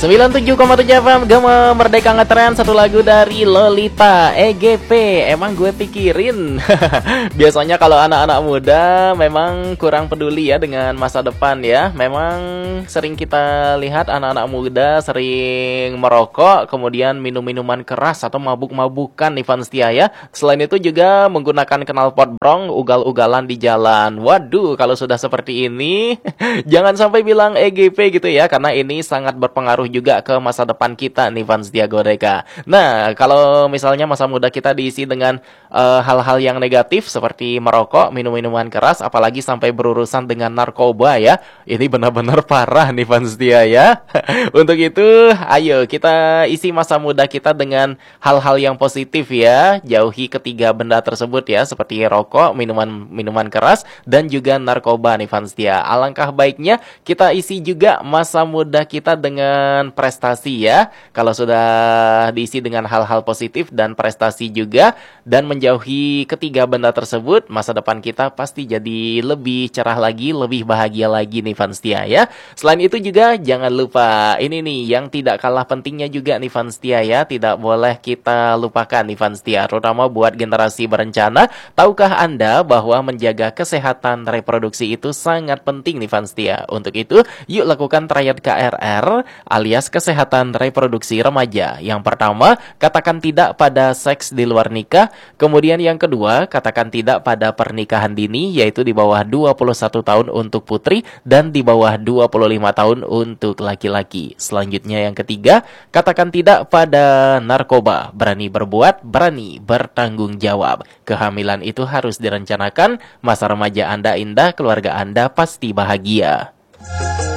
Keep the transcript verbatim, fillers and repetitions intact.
sembilan puluh tujuh koma tujuh F M Gema Merdeka Ngetren. Satu lagu dari Lolita E G P. Emang gue pikirin biasanya kalau anak-anak muda memang kurang peduli ya dengan masa depan ya. Memang sering kita lihat anak-anak muda sering merokok, kemudian minum-minuman keras atau mabuk-mabukan nih Van Setia ya. Selain itu juga menggunakan knalpot brong, ugal-ugalan di jalan. Waduh, kalau sudah seperti ini jangan sampai bilang E G P gitu ya, karena ini sangat berpengaruh juga ke masa depan kita nih Van Setia Godeka. Nah, kalau misalnya masa muda kita diisi dengan uh, hal-hal yang negatif seperti merokok, minum-minuman keras, apalagi sampai berurusan dengan narkoba ya, ini benar-benar parah nih Van Setia ya. Untuk itu, ayo kita isi masa muda kita dengan hal-hal yang positif ya. Jauhi ketiga benda tersebut ya, seperti rokok, minuman-minuman keras, dan juga narkoba nih Van Setia. Alangkah baiknya kita isi juga masa muda kita dengan prestasi ya. Kalau sudah diisi dengan hal-hal positif dan prestasi juga, dan menjauhi ketiga benda tersebut, masa depan kita pasti jadi lebih cerah lagi, lebih bahagia lagi nih Van Setia ya. Selain itu juga jangan lupa ini nih yang tidak kalah pentingnya juga nih Van Setia ya, tidak boleh kita lupakan nih Van Setia, terutama buat generasi berencana. Tahukah Anda bahwa menjaga kesehatan reproduksi itu sangat penting nih Van Setia? Untuk itu, yuk lakukan triad K R R alias kesehatan reproduksi remaja. Yang pertama, katakan tidak pada seks di luar nikah. Kemudian yang kedua, katakan tidak pada pernikahan dini, yaitu di bawah dua puluh satu tahun untuk putri dan di bawah dua puluh lima tahun untuk laki-laki. Selanjutnya yang ketiga, katakan tidak pada narkoba. Berani berbuat, berani bertanggung jawab. Kehamilan itu harus direncanakan. Masa remaja Anda indah, keluarga Anda pasti bahagia.